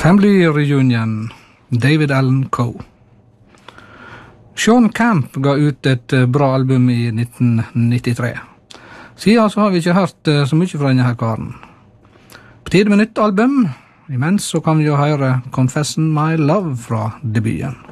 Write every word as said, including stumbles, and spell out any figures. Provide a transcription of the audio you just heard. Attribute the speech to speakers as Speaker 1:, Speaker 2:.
Speaker 1: Family Reunion, David Allan Coe. Sean Camp ga ut et bra album i nitten nittitre. Siden så har vi ikke hørt så mye fra denne her karen. På tide med nytt album, imens så kan vi jo høre Confessing My Love fra debuten.